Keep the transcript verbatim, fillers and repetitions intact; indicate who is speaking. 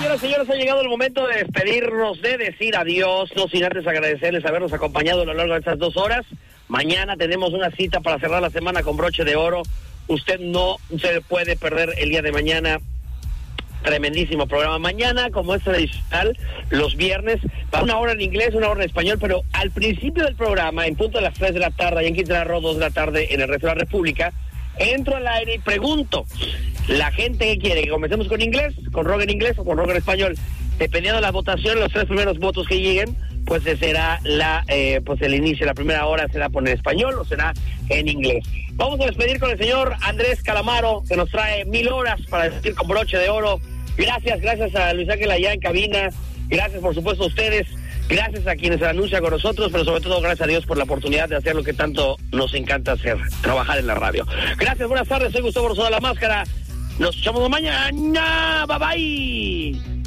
Speaker 1: Señoras y señores, ha llegado el momento de despedirnos, de decir adiós, no sin antes agradecerles habernos acompañado a lo largo de estas dos horas. Mañana tenemos una cita para cerrar la semana con broche de oro. Usted no se puede perder el día de mañana. Tremendísimo programa. Mañana, como es tradicional, los viernes, va una hora en inglés, una hora en español, pero al principio del programa, en punto de las tres de la tarde, y en Quintana Roo, dos de la tarde, en el resto de la República, entro al aire y pregunto, ¿la gente qué quiere? ¿Que comencemos con inglés, con rock en inglés o con rock en español? Dependiendo de la votación, los tres primeros votos que lleguen, pues será la, eh, pues el inicio, la primera hora será por en español o será en inglés. Vamos a despedir con el señor Andrés Calamaro, que nos trae mil horas para decir con broche de oro. Gracias, gracias a Luis Ángel allá en cabina, gracias por supuesto a ustedes, gracias a quienes se anuncian con nosotros, pero sobre todo gracias a Dios por la oportunidad de hacer lo que tanto nos encanta hacer, trabajar en la radio. Gracias, buenas tardes, soy Gustavo Rosado La Máscara, nos echamos mañana, bye bye.